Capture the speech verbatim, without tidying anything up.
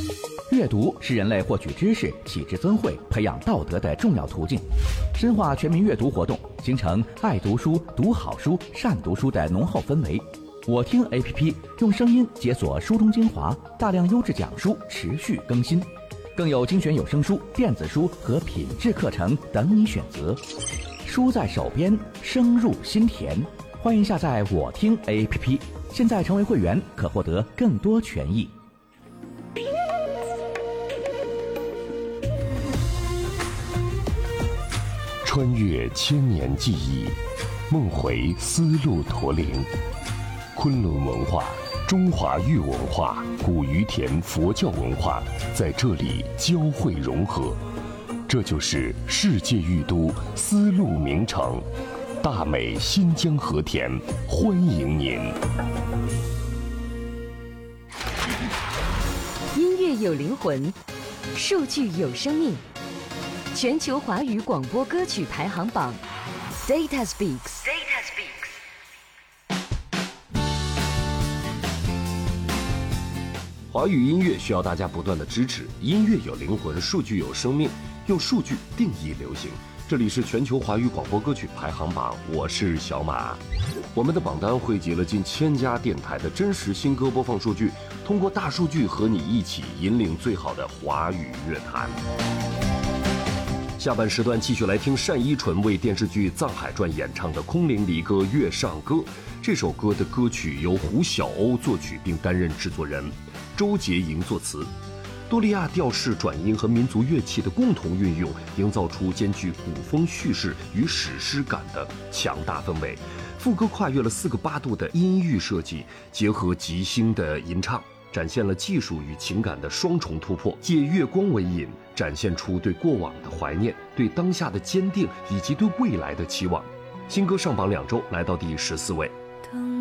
阅读是人类获取知识、启智增慧、培养道德的重要途径。深化全民阅读活动，形成爱读书、读好书、善读书的浓厚氛围。我听 A P P 用声音解锁书中精华，大量优质讲书持续更新，更有精选有声书、电子书和品质课程等你选择。书在手边，声入心田。欢迎下载我听 A P P， 现在成为会员可获得更多权益。 穿越千年记忆，梦回丝路驼铃。昆仑文化、中华玉文化、古于田佛教文化在这里交汇融合，这就是世界玉都丝路名城大美新疆和田，欢迎您。 音乐有灵魂，数据有生命。全球华语广播歌曲排行榜 Data Speaks。Data Speaks。 华语音乐需要大家不断的支持，音乐有灵魂，数据有生命，用数据定义流行。这里是全球华语广播歌曲排行榜，我是小马。我们的榜单汇集了近千家电台的真实新歌播放数据，通过大数据和你一起引领最好的华语乐坛。下半时段继续来听单依纯为电视剧《藏海传》演唱的空灵离歌《月上歌》。这首歌的歌曲由胡晓鸥作曲并担任制作人，周洁莹作词。多利亚调式转音和民族乐器的共同运用，营造出兼具古风叙事与史诗感的强大氛围。副歌跨越了四个八度的音域设计，结合即兴的吟唱，展现了技术与情感的双重突破。借月光为引，展现出对过往的怀念、对当下的坚定以及对未来的期望。新歌上榜两周，来到第十四位。 当